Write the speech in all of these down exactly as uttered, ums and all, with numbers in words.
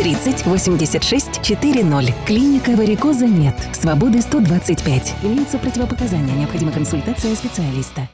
тридцать восемьдесят шесть сорок. Клиника варикоза нет. Свободы сто двадцать пять. Имеются противопоказания. Необходима консультация специалиста.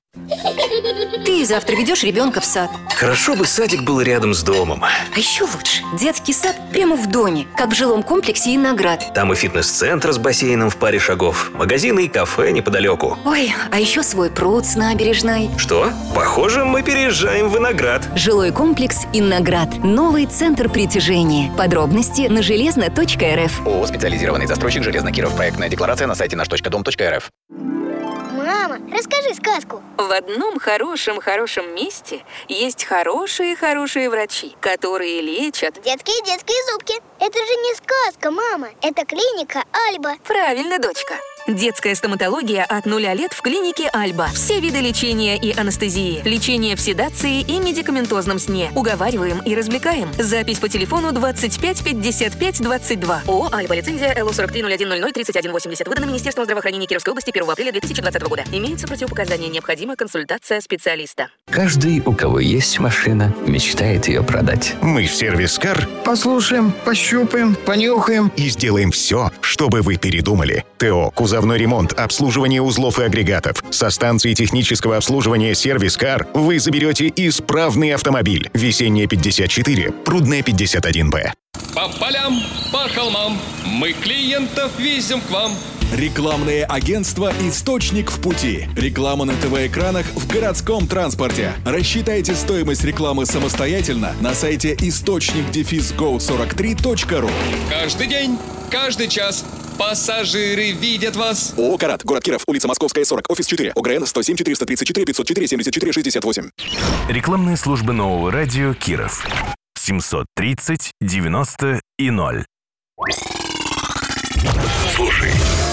Ты завтра ведешь ребенка в сад. Хорошо бы садик был рядом с домом. А еще лучше детский сад прямо в доме, как в жилом комплексе «Иноград». Там и фитнес-центр с бассейном в паре шагов, магазины и кафе неподалеку. Ой, а еще свой пруд с набережной. Что? Похоже, мы переезжаем в Иноград. Жилой комплекс «Иноград». Новый центр притяжения. Подробности на железно точка эр эф. ООО «Специализированный застройщик Железнокиров». Проектная декларация на сайте наш точка дом точка эр эф. Мама, расскажи сказку. В одном хорошем-хорошем месте есть хорошие-хорошие врачи, которые лечат... Детские-детские зубки. Это же не сказка, мама. Это клиника Альба. Правильно, дочка. Детская стоматология от нуля лет в клинике Альба. Все виды лечения и анестезии. Лечение в седации и медикаментозном сне. Уговариваем и развлекаем. Запись по телефону двадцать пять пятьдесят пять двадцать два. ООО «Альба». Лицензия эл о сорок три ноль один ноль ноль тридцать один восемьдесят. Выдана Министерством здравоохранения Кировской области первого апреля две тысячи двадцатого года. Имеются противопоказания. Необходима консультация специалиста. Каждый, у кого есть машина, мечтает ее продать. Мы в сервис-кар послушаем, пощупаем, понюхаем и сделаем все, чтобы вы передумали. ТО «Кузовной ремонт, обслуживание узлов и агрегатов». Со станции технического обслуживания «Сервис-Кар» вы заберете исправный автомобиль. Весенняя пятьдесят четыре, Прудная пятьдесят один Б. По полям, по холмам, мы клиентов везем к вам. Рекламное агентство «Источник в пути». Реклама на ТВ-экранах в городском транспорте. Рассчитайте стоимость рекламы самостоятельно на сайте источник гоу сорок три точка ру. Каждый день, каждый час пассажиры видят вас. ООО «Карат», город Киров, улица Московская, сорок, офис четыре, ОГРН сто семь четыреста тридцать четыре пятьсот четыре семьдесят четыре шестьдесят восемь. Рекламные службы нового радио Киров. семьсот тридцать девяносто и ноль. Слушай